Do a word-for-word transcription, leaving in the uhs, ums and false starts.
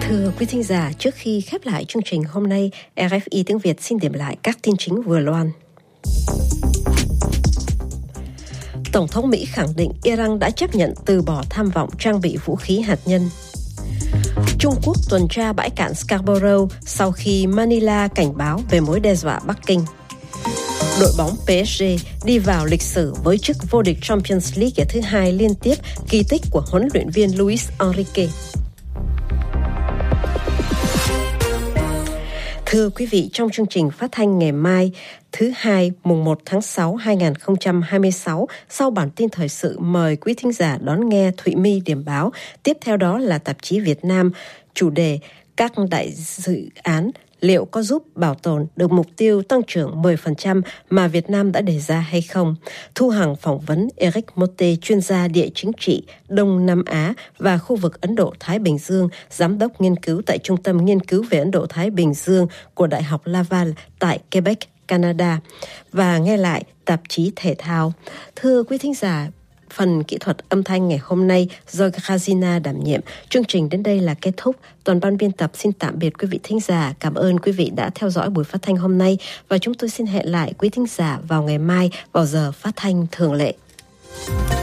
Thưa quý thính giả, trước khi khép lại chương trình hôm nay, rờ ép i tiếng Việt xin điểm lại các tin chính vừa loan. Tổng thống Mỹ khẳng định Iran đã chấp nhận từ bỏ tham vọng trang bị vũ khí hạt nhân. Trung Quốc tuần tra bãi cạn Scarborough sau khi Manila cảnh báo về mối đe dọa Bắc Kinh. Đội bóng pê ét giê đi vào lịch sử với chức vô địch Champions League thứ hai liên tiếp, kỳ tích của huấn luyện viên Luis Enrique. Thưa quý vị, trong chương trình phát thanh ngày mai, thứ hai, mùng một tháng sáu năm hai nghìn không trăm hai mươi sáu, sau bản tin thời sự mời quý thính giả đón nghe Thụy My điểm báo. Tiếp theo đó là tạp chí Việt Nam, chủ đề các đại dự án liệu có giúp bảo tồn được mục tiêu tăng trưởng mười phần trăm mà Việt Nam đã đề ra hay không? Thu Hằng phỏng vấn Eric Motte, chuyên gia địa chính trị Đông Nam Á và khu vực Ấn Độ-Thái Bình Dương, giám đốc nghiên cứu tại Trung tâm Nghiên cứu về Ấn Độ-Thái Bình Dương của Đại học Laval tại Quebec, Canada. Và nghe lại tạp chí thể thao. Thưa quý thính giả, phần kỹ thuật âm thanh ngày hôm nay do Khazina đảm nhiệm. Chương trình đến đây là kết thúc. Toàn ban biên tập xin tạm biệt quý vị thính giả. Cảm ơn quý vị đã theo dõi buổi phát thanh hôm nay và chúng tôi xin hẹn lại quý thính giả vào ngày mai vào giờ phát thanh thường lệ.